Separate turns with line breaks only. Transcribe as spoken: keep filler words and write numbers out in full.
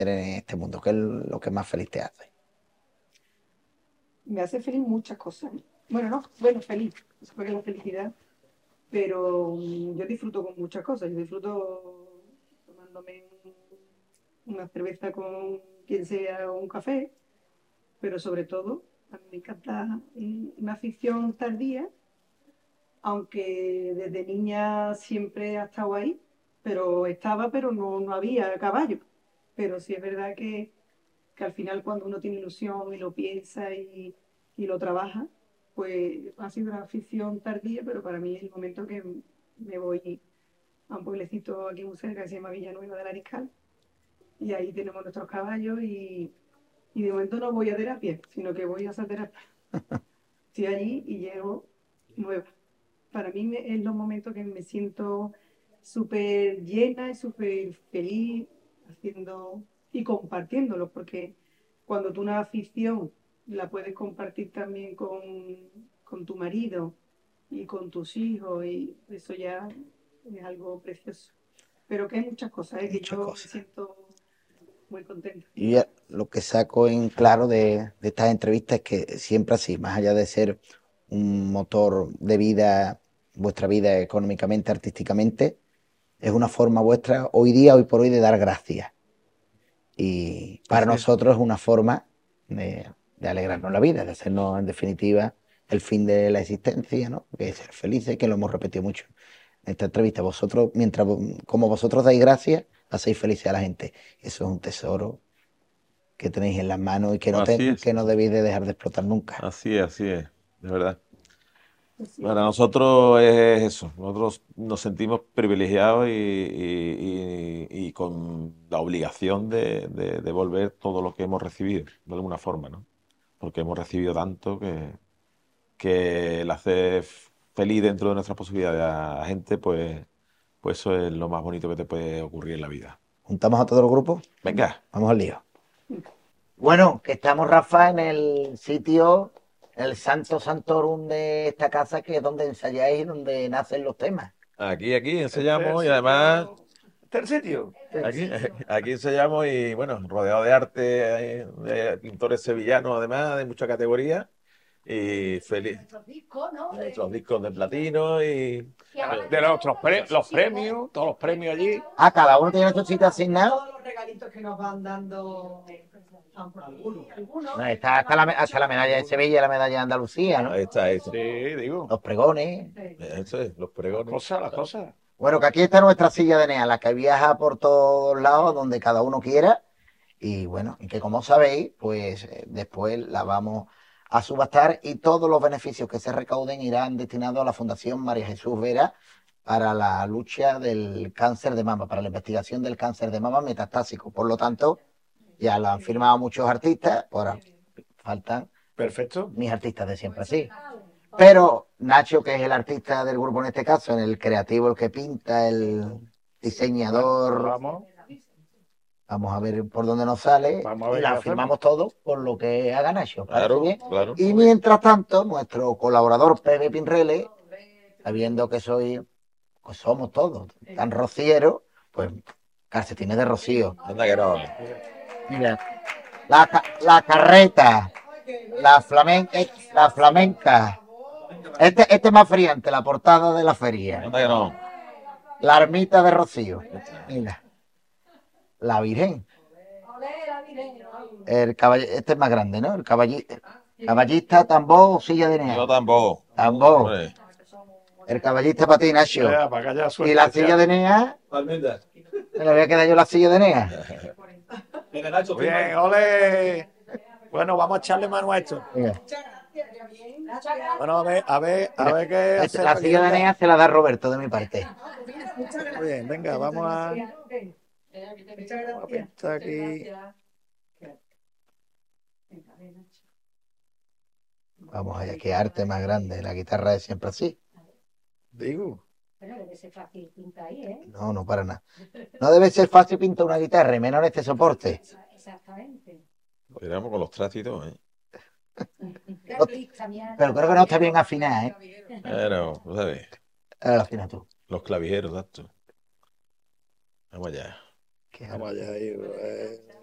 en este mundo? ¿Qué es lo que más feliz te hace?
Me hace feliz muchas cosas. Bueno, no, bueno, feliz, eso fue que la felicidad, pero mm, yo disfruto con muchas cosas. Yo disfruto tomándome un- una cerveza con quien sea o un café, pero sobre todo, a mí me encanta mm, una afición tardía, aunque desde niña siempre ha estado ahí, pero estaba, pero no, no había caballo. Pero sí es verdad que que al final cuando uno tiene ilusión y lo piensa y, y lo trabaja, pues ha sido una afición tardía, pero para mí es el momento que me voy a un pueblecito aquí muy cerca que se llama Villanueva del Ariscal y ahí tenemos nuestros caballos y, y de momento no voy a terapia, sino que voy a hacer terapia. Estoy allí y llego nueva. Para mí me- es los momentos que me siento súper llena y súper feliz haciendo y compartiéndolo, porque cuando tú una afición la puedes compartir también con, con tu marido y con tus hijos, y eso ya es algo precioso. Pero que hay muchas cosas, ¿eh? Que
Muchas
yo me
cosas.
siento muy contenta.
Y ya lo que saco en claro de, de estas entrevistas es que siempre así, más allá de ser un motor de vida, vuestra vida económicamente, artísticamente, es una forma vuestra hoy día, hoy por hoy, de dar gracias. Y para
Así es.
nosotros es una forma de, de alegrarnos la vida, de hacernos en definitiva el fin de la existencia, ¿no? Que es ser felices, que lo hemos repetido mucho en esta entrevista. Vosotros, mientras como vosotros dais gracias, hacéis felices a la gente. Eso es un tesoro que tenéis en las manos y que no,
Así
te,
es,
que no debéis de dejar de explotar nunca.
así es, así es, de verdad.
Así
Para
es.
nosotros es eso, nosotros nos sentimos privilegiados y, y- y- y con la obligación de, de devolver todo lo que hemos recibido, de alguna forma, ¿no? Porque hemos recibido tanto que, que el hacer feliz dentro de nuestras posibilidades a la gente, pues, pues eso es lo más bonito que te puede ocurrir en la vida.
¿Juntamos a todo el grupo?
Venga,
Vamos al lío. Bueno, que estamos, Rafa, en el sitio, el Santo Santorum de esta casa, que es donde ensayáis y donde nacen los temas.
aquí, aquí
Este es el
enseñamos y además
sitio. Este es el sitio.
aquí, aquí ensayamos y bueno, rodeado de arte, eh, de pintores sevillanos además, de mucha categoría. Y feliz. Nuestros discos de platino y.
De los, otros pre- los premios, todos los premios allí.
Ah, cada uno tiene su sitio asignado.
Todos los regalitos que nos van dando algunos.
Bueno, está hasta la, hasta la medalla de Sevilla y la medalla de Andalucía, ¿no?
Ahí está eso.
Sí, digo.
Los pregones.
Eso es, los
Las
pregones.
cosas, las cosas.
Bueno, que aquí está nuestra silla de Nea, la que viaja por todos lados, donde cada uno quiera. Y bueno, y que como sabéis, pues eh, después la vamos a subastar y todos los beneficios que se recauden irán destinados a la Fundación María Jesús Vera para la lucha del cáncer de mama, para la investigación del cáncer de mama metastásico. Por lo tanto, ya lo han firmado muchos artistas, ahora faltan
Perfecto.
mis artistas de siempre así. Pero Nacho, que es el artista del grupo en este caso, en el creativo, el que pinta, el diseñador,
Vamos,
vamos a ver por dónde nos sale
vamos a
y
ver qué
la
hacemos.
firmamos todos por lo que haga Nacho. ¿Parece
Claro,
bien?
claro.
Y mientras tanto, nuestro colaborador Pepe Pinrele, sabiendo que soy, pues somos todos tan rocieros, pues calcetines de rocío.
Anda que no.
Mira, la, ca- la carreta, la flamenca, la flamenca. Este, este es más friante, la portada de la feria.
Anda que no.
La ermita de Rocío. Mira, la Virgen. El caball- este es más grande, ¿no? El caballista, caballista, tambor o silla de
Yo
Enea.
tampoco.
Tambor.
Hombre.
El caballista para ti, Nacho.
Ya, para que haya
Y
suerte.
la silla de Enea,
Almendra.
me le voy a quedar yo la silla de Enea.
Venga, Nacho,
Bien, ole. Bueno, vamos a echarle mano a esto.
Venga.
Bueno, a ver, a ver, a ver qué
Esta-
hacer
la
aquí,
silla de
venga.
Enea se la da Roberto de mi parte.
Muy bien, venga, vamos a, vamos a pintar aquí.
Vamos allá, qué arte más grande. La guitarra es siempre así.
Digo,
Bueno, debe ser fácil pintar ahí, ¿eh?
No, no para nada. No debe ser fácil pintar una guitarra, y menos en este soporte.
Exactamente.
Lo tiramos con los trastos y todo, ¿eh?
Pero creo que no está bien afinada, ¿eh?
Pero, tú sabes,
Ahora la afina tú.
los clavijeros, exacto. Vamos allá.
Qué
vamos allá ahí. eh.